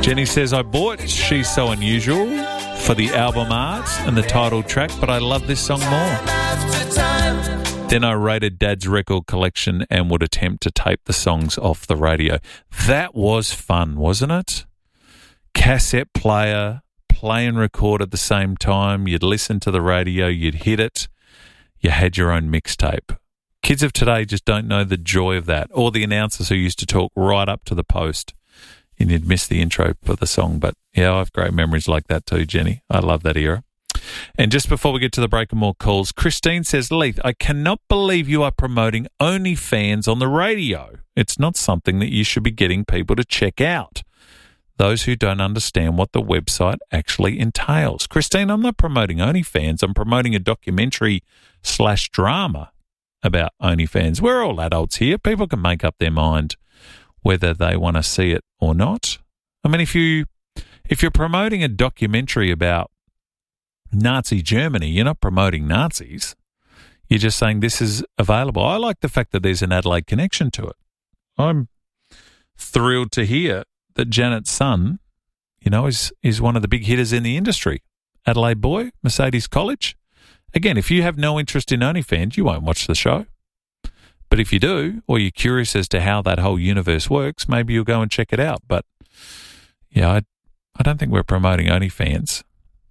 Jenny says, I bought She's So Unusual for the album art and the title track, but I love this song more. Then I raided Dad's record collection and would attempt to tape the songs off the radio. That was fun, wasn't it? Cassette player, play and record at the same time. You'd listen to the radio, you'd hit it. You had your own mixtape. Kids of today just don't know the joy of that. Or the announcers who used to talk right up to the post and you'd miss the intro for the song. But yeah, I have great memories like that too, Jenny. I love that era. And just before we get to the break and more calls, Christine says, Leith, I cannot believe you are promoting OnlyFans on the radio. It's not something that you should be getting people to check out. Those who don't understand what the website actually entails. Christine, I'm not promoting OnlyFans. I'm promoting a documentary/drama about OnlyFans. We're all adults here. People can make up their mind whether they want to see it or not. I mean, if you're promoting a documentary about Nazi Germany, you're not promoting Nazis. You're just saying this is available. I like the fact that there's an Adelaide connection to it. I'm thrilled to hear that Janet's son, is one of the big hitters in the industry. Adelaide boy, Mercedes College. Again, if you have no interest in OnlyFans, you won't watch the show. But if you do, or you're curious as to how that whole universe works, maybe you'll go and check it out. But, yeah, I don't think we're promoting OnlyFans.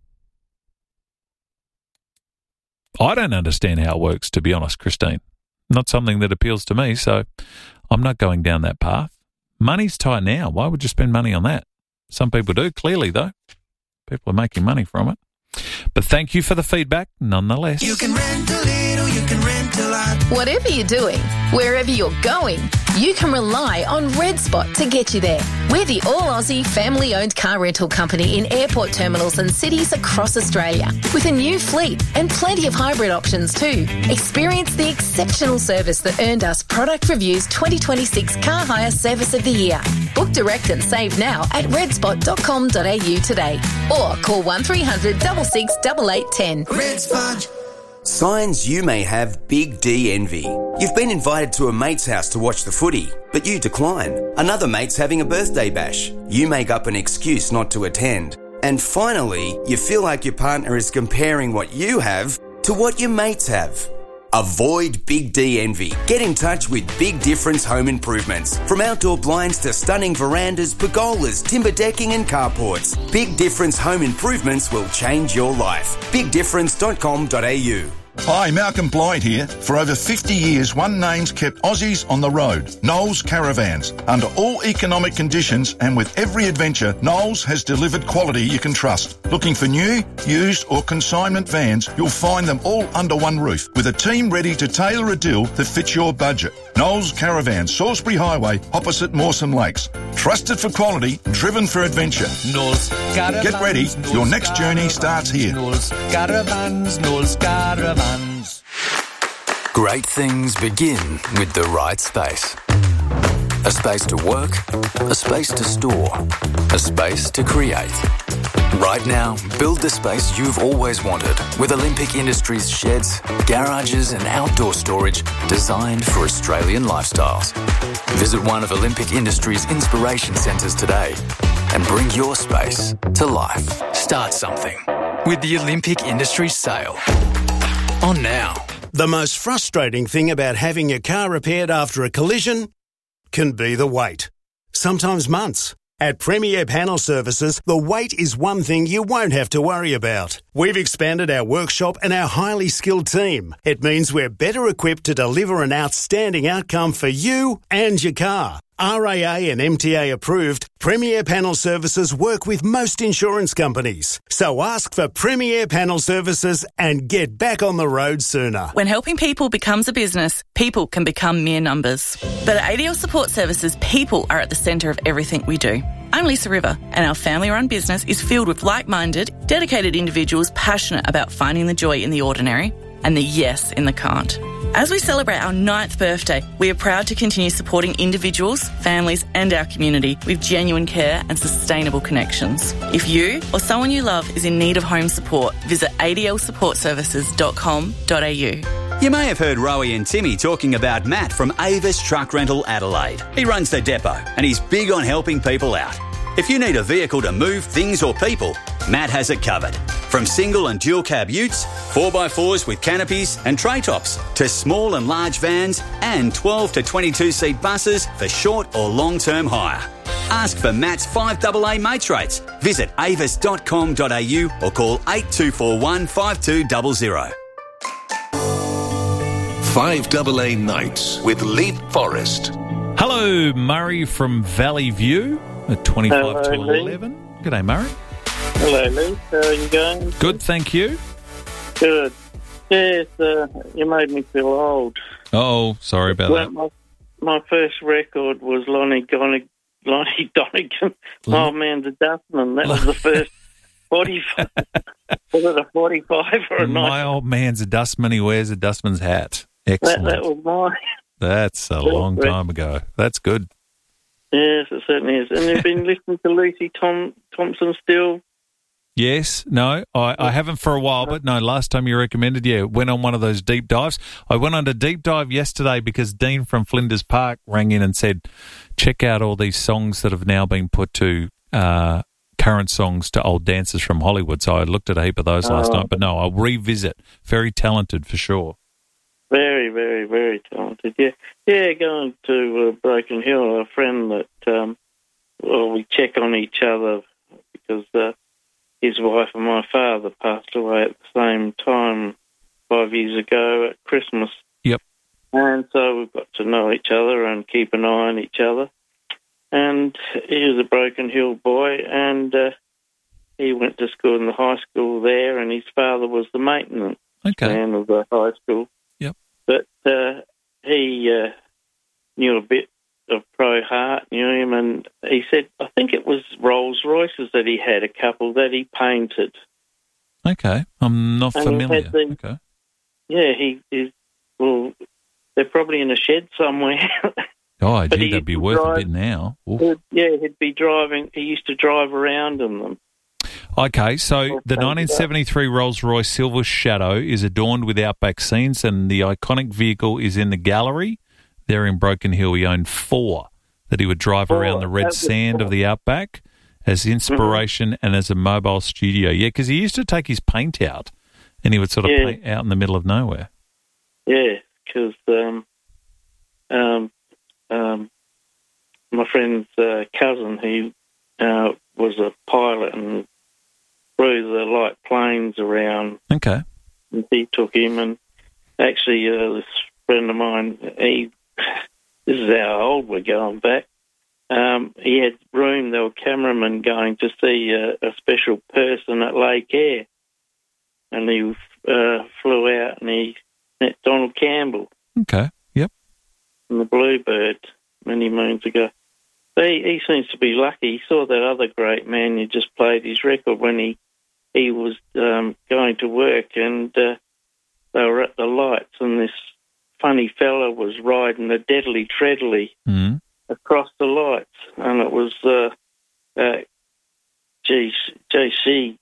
I don't understand how it works, to be honest, Christine. Not something that appeals to me, so I'm not going down that path. Money's tight now. Why would you spend money on that? Some people do, clearly, though. People are making money from it. But thank you for the feedback, nonetheless. You can rent a little, you can rent a lot. Whatever you're doing, wherever you're going, you can rely on Red Spot to get you there. We're the all-Aussie, family-owned car rental company in airport terminals and cities across Australia, with a new fleet and plenty of hybrid options too. Experience the exceptional service that earned us Product Review's 2026 Car Hire Service of the Year. Book direct and save now at redspot.com.au today, or call 1300 66 8810. Red Spot. Signs you may have Big D envy. You've been invited to a mate's house to watch the footy, but you decline. Another mate's having a birthday bash. You make up an excuse not to attend. And finally, you feel like your partner is comparing what you have to what your mates have. Avoid Big D envy. Get in touch with Big Difference Home Improvements. From outdoor blinds to stunning verandas, pergolas, timber decking and carports, Big Difference Home Improvements will change your life. BigDifference.com.au. Hi, Malcolm Blythe here. For over 50 years, one name's kept Aussies on the road. Knowles Caravans. Under all economic conditions and with every adventure, Knowles has delivered quality you can trust. Looking for new, used or consignment vans, you'll find them all under one roof with a team ready to tailor a deal that fits your budget. Knowles Caravans, Salisbury Highway, opposite Mawson Lakes. Trusted for quality, driven for adventure. Knowles Caravans. Get ready, your next journey starts here. Knowles Caravans, Knowles Caravans. Great things begin with the right space. A space to work, a space to store, a space to create. Right now, build the space you've always wanted with Olympic Industries sheds, garages and outdoor storage designed for Australian lifestyles. Visit one of Olympic Industries' inspiration centres today and bring your space to life. Start something with the Olympic Industries sale. On now. The most frustrating thing about having your car repaired after a collision can be the wait. Sometimes months. At Premier Panel Services, the wait is one thing you won't have to worry about. We've expanded our workshop and our highly skilled team. It means we're better equipped to deliver an outstanding outcome for you and your car. RAA and MTA approved, Premier Panel Services work with most insurance companies. So ask for Premier Panel Services and get back on the road sooner. When helping people becomes a business, people can become mere numbers. But at ADL Support Services, people are at the centre of everything we do. I'm Lisa River, and our family-run business is filled with like-minded, dedicated individuals passionate about finding the joy in the ordinary and the yes in the can't. As we celebrate our 9th birthday, we are proud to continue supporting individuals, families and our community with genuine care and sustainable connections. If you or someone you love is in need of home support, visit adlsupportservices.com.au. You may have heard Rowie and Timmy talking about Matt from Avis Truck Rental Adelaide. He runs the depot and he's big on helping people out. If you need a vehicle to move things or people, Matt has it covered. From single and dual cab utes, 4x4s with canopies and tray tops, to small and large vans and 12 to 22 seat buses for short or long-term hire. Ask for Matt's 5AA mates rates. Visit avis.com.au or call 8241 5200. 5AA Nights with Leith Forrest. Hello, Murray from Valley View at 25 Hello, to Lee. 11. G'day, Murray. Hello, Lee. How are you going? Good, thank you. Good. Yes, you made me feel old. Oh, sorry about that. My first record was Lonnie Donegan. Oh, man, the Dustman. That was the first 45. Was it a 45 or a 90? My old man's a dustman. He wears a dustman's hat. Excellent. That was mine. That's a long time ago. That's good. Yes, it certainly is. And you've been listening to Lucy Thompson still? Yes, no, I haven't for a while, but no, last time you recommended, went on one of those deep dives. I went on a deep dive yesterday because Dean from Flinders Park rang in and said, check out all these songs that have now been put to current songs to old dancers from Hollywood. So I looked at a heap of those last night, but no, I'll revisit. Very talented for sure. Very, very, very talented. Yeah. Going to Broken Hill, a friend that we check on each other because his wife and my father passed away at the same time 5 years ago at Christmas. Yep. And so we've got to know each other and keep an eye on each other. And he was a Broken Hill boy, and he went to school in the high school there, and his father was the maintenance man of the high school. But he knew a bit of Pro Hart, knew him, and he said, I think it was Rolls Royces that he had, a couple that he painted. Okay, I'm not familiar. Okay. Yeah, well, they're probably in a shed somewhere. Oh, gee, they'd be worth a bit now. He'd be driving, he used to drive around in them. Okay, so the 1973 Rolls-Royce Silver Shadow is adorned with Outback scenes, and the iconic vehicle is in the gallery. There in Broken Hill, he owned 4 that he would drive around the red sand of the Outback as inspiration and as a mobile studio. Yeah, because he used to take his paint out, and he would sort of paint out in the middle of nowhere. Yeah, because my friend's cousin, he was a pilot and flew the light planes around. Okay. And he took him, and actually this friend of mine, this is how old we're going back, he had room, there were cameramen going to see a special person at Lake Eyre, and he flew out and he met Donald Campbell. Okay, yep. And the Bluebird many moons ago. He seems to be lucky. He saw that other great man who just played his record when he was going to work, and they were at the lights, and this funny fella was riding a Deadly Treadly across the lights, and it was JC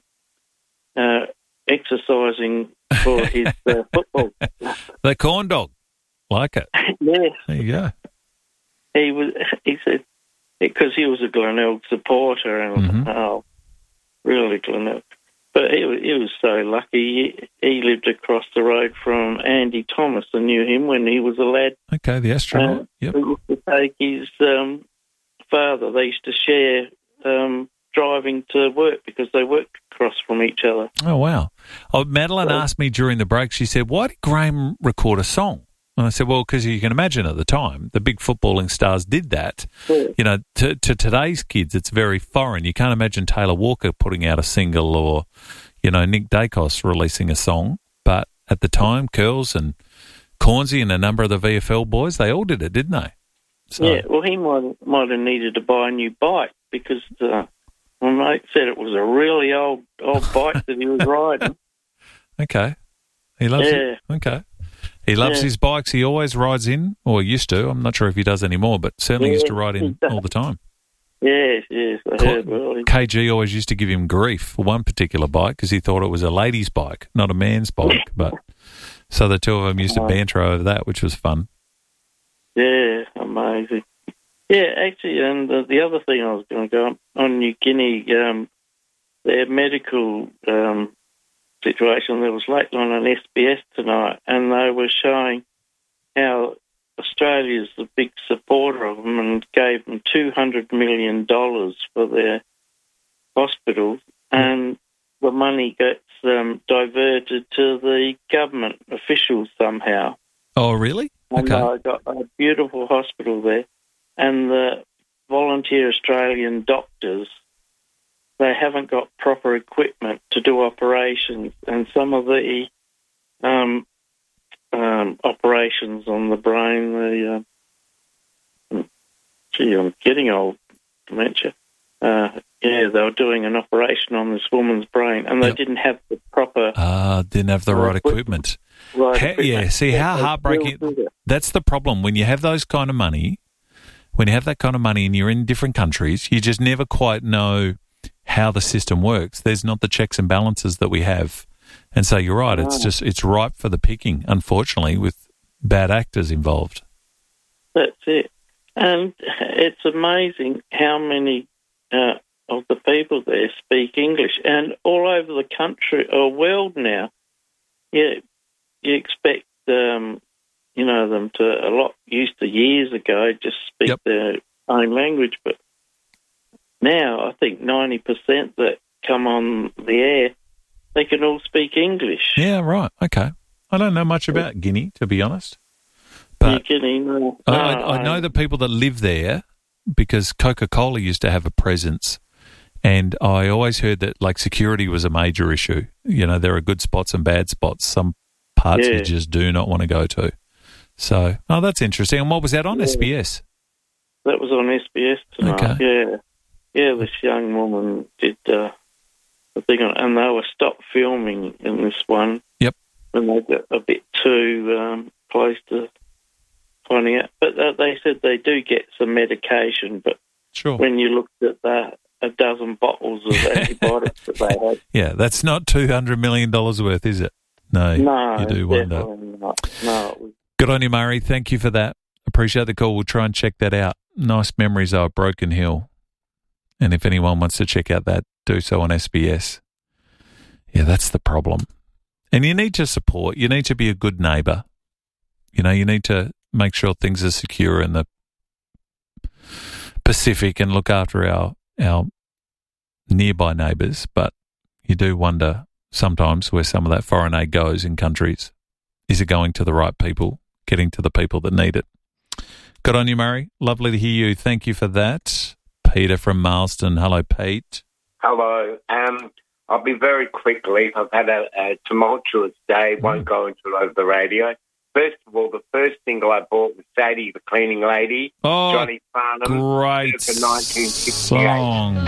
exercising for his football. The corn dog, like it. Yeah, there you go. He said, because he was a Glenelg supporter, and really Glenelg. But he was so lucky. He lived across the road from Andy Thomas. I knew him when he was a lad. Okay, the astronaut. Yep. He used to take his father. They used to share driving to work because they worked across from each other. Oh, wow. Madeline asked me during the break, she said, why did Graham record a song? And I said, well, because you can imagine at the time, the big footballing stars did that. Yeah. You know, to today's kids, it's very foreign. You can't imagine Taylor Walker putting out a single or, you know, Nick Dacos releasing a song. But at the time, Curls and Cornsey and a number of the VFL boys, they all did it, didn't they? So, yeah, well, he might have needed to buy a new bike because my mate said it was a really old bike that he was riding. Okay. He loves it. Okay. He loves his bikes. He always rides in, or used to. I'm not sure if he does anymore, but certainly used to ride in all the time. Yes, I heard. Well, KG always used to give him grief for one particular bike because he thought it was a lady's bike, not a man's bike. But so the two of them used to banter over that, which was fun. Yeah, amazing. Yeah, actually, and the other thing I was going to go on New Guinea, their medical situation, there was Lateline on SBS tonight, and they were showing how Australia's the big supporter of them and gave them $200 million for their hospitals, and the money gets diverted to the government officials somehow. Oh, really? And Okay. I got a beautiful hospital there, and the volunteer Australian doctors, they haven't got proper equipment to do operations, and some of the operations on the brain, I'm getting old, dementia. They were doing an operation on this woman's brain, and they didn't have the proper... Didn't have the right equipment. Yeah, see how heartbreaking... That's the problem. When you have those kind of money, when you have that kind of money and you're in different countries, you just never quite know how the system works. There's not the checks and balances that we have. And so you're right, it's ripe for the picking, unfortunately, with bad actors involved. That's it. And it's amazing how many of the people there speak English. And all over the country or world now, you expect them to, a lot used to years ago, just speak their own language. But now I think 90% that come on the air, they can all speak English. Yeah, right. Okay. I don't know much about Guinea, to be honest. But Guinea, no. I know the people that live there because Coca-Cola used to have a presence, and I always heard that like security was a major issue. You know, there are good spots and bad spots. Some parts you just do not want to go to. So, that's interesting. And what was that on SBS? That was on SBS tonight. Okay. Yeah. This young woman did the thing on, and they were stopped filming in this one. Yep. And they got a bit too close to finding out. But they said they do get some medication, but when you looked at a dozen bottles of antibiotics that they had. Yeah, that's not $200 million worth, is it? No, you do wonder. Not. No. Good on you, Murray. Thank you for that. Appreciate the call. We'll try and check that out. Nice memories of Broken Hill. And if anyone wants to check out that, do so on SBS. Yeah, that's the problem. And you need to support. You need to be a good neighbour. You know, you need to make sure things are secure in the Pacific and look after our nearby neighbours. But you do wonder sometimes where some of that foreign aid goes in countries. Is it going to the right people, getting to the people that need it? Good on you, Murray. Lovely to hear you. Thank you for that. Peter from Marsden. Hello, Pete. Hello. I'll be very quick, Leaf. I've had a tumultuous day. Won't go into it over the radio. First of all, the first single I bought was Sadie, the Cleaning Lady. Oh, Johnny Farnham. great For 1968. song.